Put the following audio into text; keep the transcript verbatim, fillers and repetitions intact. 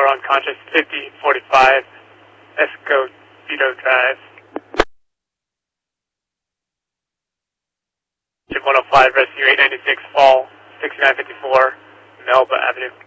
four unconscious, fifty forty-five, Escobedo Drive. one oh five, rescue eight ninety-six, fall, sixty-nine fifty-four, Melba Avenue.